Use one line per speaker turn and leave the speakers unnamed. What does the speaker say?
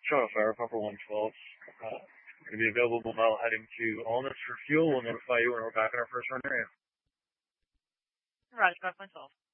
Charlotte Fire, Pumper 112. Going to be available while heading to Almas for fuel. We'll notify you when we're back in our first run area.
Roger, 5.12.